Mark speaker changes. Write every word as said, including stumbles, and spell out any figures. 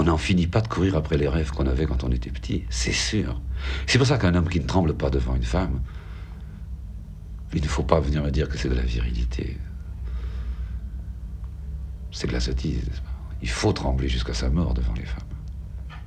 Speaker 1: on n'en finit pas de courir après les rêves qu'on avait quand on était petit, c'est sûr. C'est pour ça qu'un homme qui ne tremble pas devant une femme, il ne faut pas venir me dire que c'est de la virilité. C'est de la sottise, n'est-ce pas? Il faut trembler jusqu'à sa mort devant les femmes.